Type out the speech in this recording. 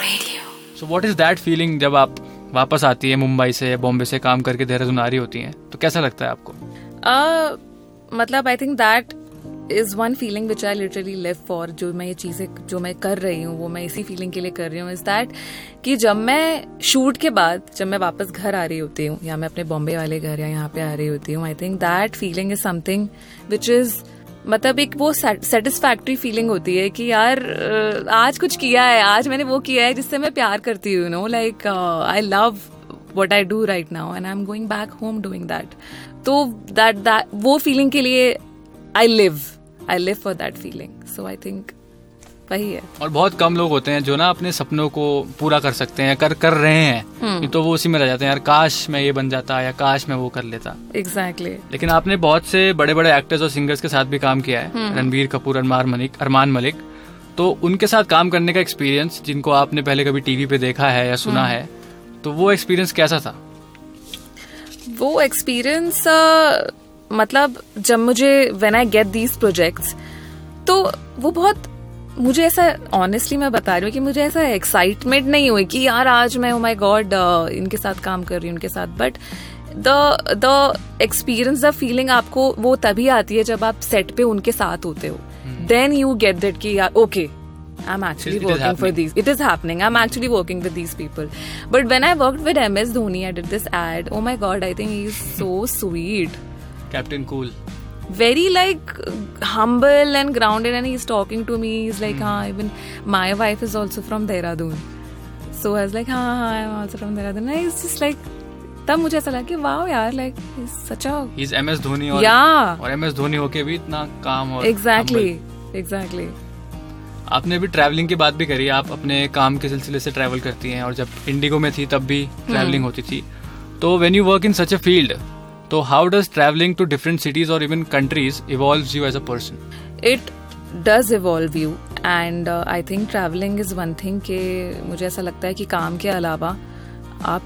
So what is that feeling जब आप वापस आती है मुंबई से, बॉम्बे से काम करके देहरादून आ रही होती हैं, तो कैसा लगता है आपको? मतलब I think that is one feeling which I literally live for. जो मैं ये चीजें जो मैं कर रही हूँ वो मैं इसी फीलिंग के लिए कर रही हूँ. इज दैट कि जब मैं शूट के बाद जब मैं वापस घर आ रही होती हूँ, या मैं अपने बॉम्बे वाले घर या यहाँ पे आ रही होती हूँ, I think that feeling is something which is मतलब एक वो सेटिस्फैक्ट्री फीलिंग होती है कि यार आज कुछ किया है, आज मैंने वो किया है जिससे मैं प्यार करती हूँ. Know like I love what I do right now and I'm going back home doing that. तो that वो feeling के लिए I live for that feeling. So I think वही है. और बहुत कम लोग होते हैं जो ना अपने सपनों को पूरा कर सकते हैं, कर रहे हैं, तो वो उसी में रह जाते हैं, यार काश मैं ये बन जाता या काश मैं वो कर लेता. Exactly. लेकिन आपने बहुत से बड़े बड़े एक्टर्स और सिंगर्स के साथ भी काम किया है, रणबीर कपूर, अरमान मलिक. तो उनके साथ काम करने का एक्सपीरियंस, जिनको आपने पहले कभी टीवी पे देखा है या सुना है, तो वो एक्सपीरियंस कैसा था? वो एक्सपीरियंस मतलब जब मुझे when I get these projects, तो वो बहुत मुझे ऐसा ऑनेस्टली मैं बता रही हूँ कि मुझे ऐसा एक्साइटमेंट नहीं हुई कि यार आज मैं ओ माय गॉड इनके साथ काम कर रही हूँ उनके साथ. But the experience, the feeling आपको वो तभी आती है जब आप सेट पे उनके साथ होते हो. देन यू गेट दैट कि यार okay, I'm actually working for these. It is happening. I'm actually working with these people. But when I worked with MS Dhoni, I did this ad. Oh my God, I think he's so sweet. Captain Cool. Very like humble and grounded, and he's talking to me. He's like, even my wife is also from Dehradun. So I was like, I'm also from Dehradun. And he's just like, तब मुझे ऐसा लगा कि wow यार, like he's such a. He's MS Dhoni और. Yeah. और MS Dhoni होके भी इतना काम और. Exactly. आपने अभी ट्रैवलिंग की बात भी करी, आप अपने काम के सिलसिले से ट्रैवल करती हैं, और जब इंडिगो में थी तब भी ट्रैवलिंग होती थी. तो when you work in such a field, तो how does travelling to different cities और even countries evolves you as a person? It does evolve you, and I think travelling is one thing के मुझे ऐसा लगता है कि काम के अलावा